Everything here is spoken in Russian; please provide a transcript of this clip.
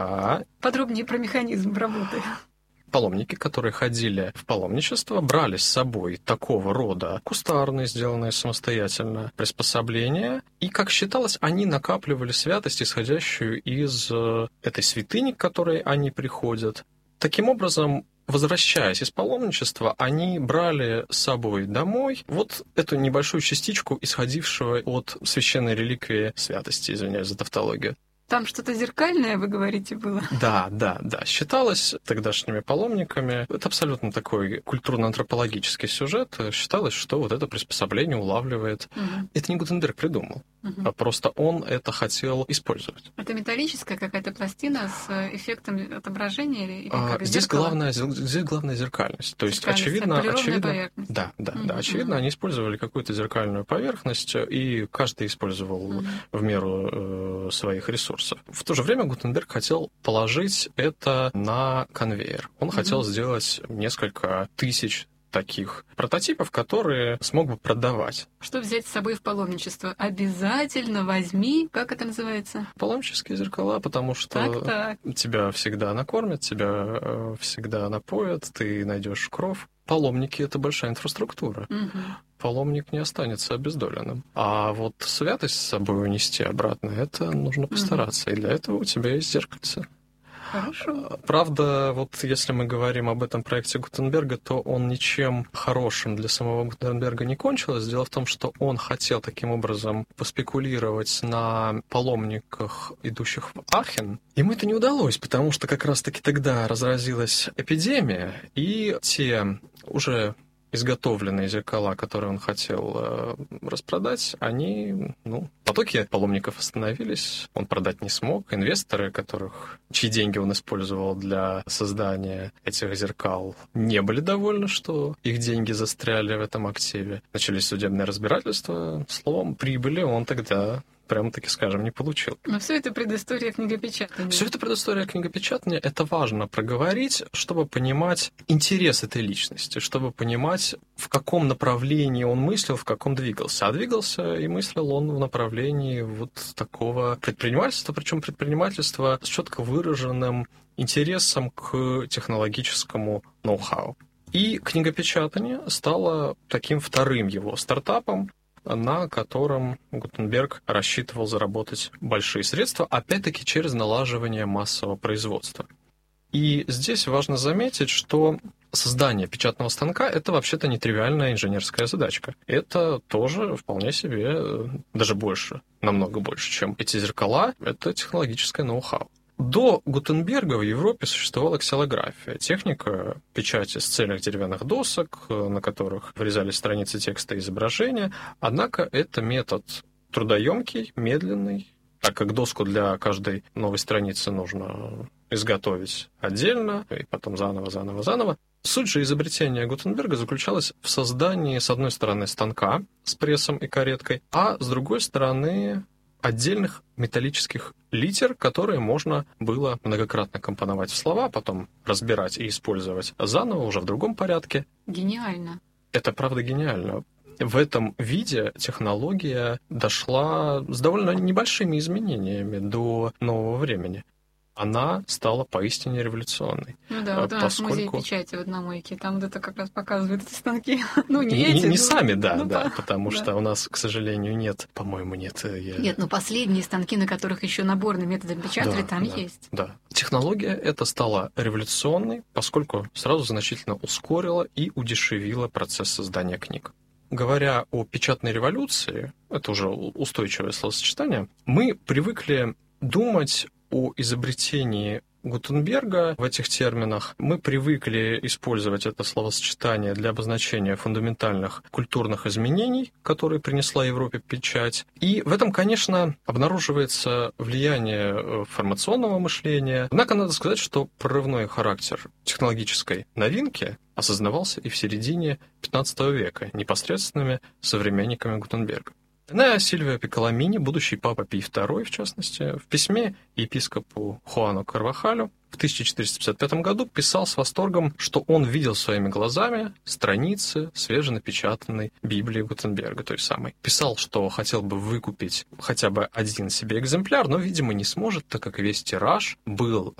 Подробнее про механизм работы. Паломники, которые ходили в паломничество, брали с собой такого рода кустарные, сделанные самостоятельно, приспособления, и, как считалось, они накапливали святость, исходящую из этой святыни, к которой они приходят. Таким образом, возвращаясь из паломничества, они брали с собой домой вот эту небольшую частичку, исходившего от священной реликвии святости, извиняюсь за тавтологию. Там что-то зеркальное, вы говорите, было? Да. Считалось тогдашними паломниками, это абсолютно такой культурно-антропологический сюжет, считалось, что вот это приспособление улавливает. Это не Гутенберг придумал, а просто он это хотел использовать. Это металлическая какая-то пластина с эффектом отображения? Или как Здесь главная зеркальность. То есть, очевидно, поверхность. Да, очевидно, они использовали какую-то зеркальную поверхность, и каждый использовал в меру своих ресурсов. В то же время Гутенберг хотел положить это на конвейер. Он хотел сделать несколько тысяч таких прототипов, которые смог бы продавать. Что взять с собой в паломничество? Обязательно возьми, как это называется? Паломнические зеркала, потому что тебя всегда накормят, тебя всегда напоят, ты найдешь кров. Паломники — это большая инфраструктура. Паломник не останется обездоленным. А вот святость с собой унести обратно, это нужно постараться. И для этого у тебя есть зеркальце. Хорошо. Правда, вот если мы говорим об этом проекте Гутенберга, то он ничем хорошим для самого Гутенберга не кончился. Дело в том, что он хотел таким образом поспекулировать на паломниках, идущих в Ахен. Ему это не удалось, потому что как раз-таки тогда разразилась эпидемия, и те уже изготовленные зеркала, которые он хотел распродать, потоки паломников остановились, он продать не смог. Инвесторы, чьи деньги он использовал для создания этих зеркал, не были довольны, что их деньги застряли в этом активе. Начались судебные разбирательства. Словом, прибыли он тогда, прямо-таки скажем, не получил. Но все это предыстория книгопечатания. Все это предыстория книгопечатания. Это важно проговорить, чтобы понимать интерес этой личности, чтобы понимать, в каком направлении он мыслил, в каком двигался. А двигался и мыслил он в направлении вот такого предпринимательства, причем предпринимательства с четко выраженным интересом к технологическому ноу-хау. И книгопечатание стало таким вторым его стартапом, на котором Гутенберг рассчитывал заработать большие средства, опять-таки через налаживание массового производства. И здесь важно заметить, что создание печатного станка — это вообще-то нетривиальная инженерская задачка. Это тоже вполне себе, даже больше, намного больше, чем эти зеркала, это технологическое ноу-хау. До Гутенберга в Европе существовала ксилография, техника печати с цельных деревянных досок, на которых вырезались страницы текста и изображения. Однако это метод трудоемкий, медленный, так как доску для каждой новой страницы нужно изготовить отдельно, и потом заново. Суть же изобретения Гутенберга заключалась в создании, с одной стороны, станка с прессом и кареткой, а с другой стороны, отдельных металлических литер, которые можно было многократно компоновать в слова, потом разбирать и использовать заново уже в другом порядке. Гениально. Это правда гениально. В этом виде технология дошла с довольно небольшими изменениями до нового времени. Она стала поистине революционной. Ну да, вот у нас музей печати в Одномойке, там вот это как раз показывают эти станки. Не сами, потому что у нас, к сожалению, нет, по-моему, нет. Нет, но последние станки, на которых еще наборным методом печатали, там есть. Да. Технология эта стала революционной, поскольку сразу значительно ускорила и удешевила процесс создания книг. Говоря о печатной революции, это уже устойчивое словосочетание, мы привыкли думать о изобретении Гутенберга в этих терминах. Мы привыкли использовать это словосочетание для обозначения фундаментальных культурных изменений, которые принесла Европе печать. И в этом, конечно, обнаруживается влияние формационного мышления. Однако надо сказать, что прорывной характер технологической новинки осознавался и в середине XV века непосредственными современниками Гутенберга. Сильвио Пикколамини, будущий папа Пий II, в частности, в письме епископу Хуану Карвахалю в 1455 году писал с восторгом, что он видел своими глазами страницы свеженапечатанной Библии Гутенберга, той самой. Писал, что хотел бы выкупить хотя бы один себе экземпляр, но, видимо, не сможет, так как весь тираж был